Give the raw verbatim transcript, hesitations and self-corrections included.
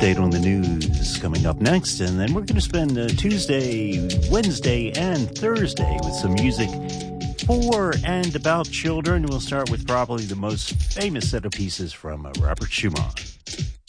update on the news coming up next, and then we're going to spend uh, Tuesday, Wednesday, and Thursday with some music for and about children. We'll start with probably the most famous set of pieces from uh, Robert Schumann.